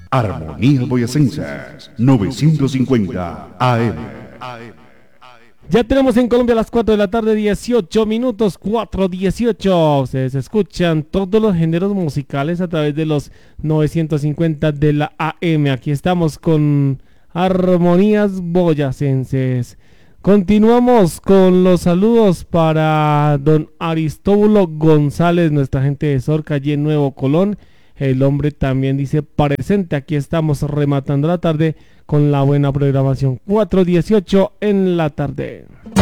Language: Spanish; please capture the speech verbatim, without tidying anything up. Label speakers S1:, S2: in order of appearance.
S1: Armonía Boyacenses novecientos cincuenta A M.
S2: Ya tenemos en Colombia las cuatro de la tarde, dieciocho minutos, cuatro dieciocho. Ustedes escuchan todos los géneros musicales a través de los novecientos cincuenta de la A M. Aquí estamos con Armonías Boyacenses. Continuamos con los saludos para don Aristóbulo González, nuestra gente de Sor, calle Nuevo Colón. El hombre también dice presente. Aquí estamos rematando la tarde con la buena programación. cuatro dieciocho en la tarde.